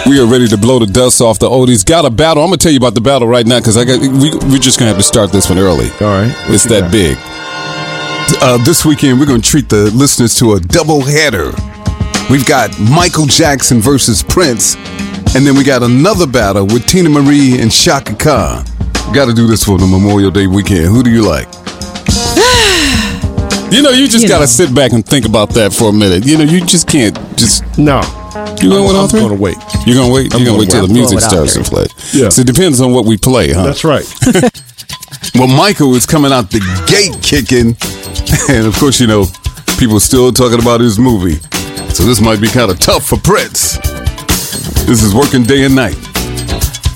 We are ready to blow the dust off the oldies. Got a battle. I'm gonna tell you about the battle right now because we're just gonna have to start this one early. All right, it's that big. This weekend we're gonna treat the listeners to a double header. We've got Michael Jackson versus Prince, and then we got another battle with Tina Marie and Chaka Khan. Got to do this for the Memorial Day weekend. Who do you like? You just got to sit back and think about that for a minute. You just can't just... No. You going with all three? I'm going to wait. You're going to wait? You're going to wait till the music starts to play. Yeah. So it depends on what we play, huh? That's right. Well, Michael is coming out the gate kicking. And, of course, people still talking about his movie. So this might be kind of tough for Prince. This is Working Day and Night.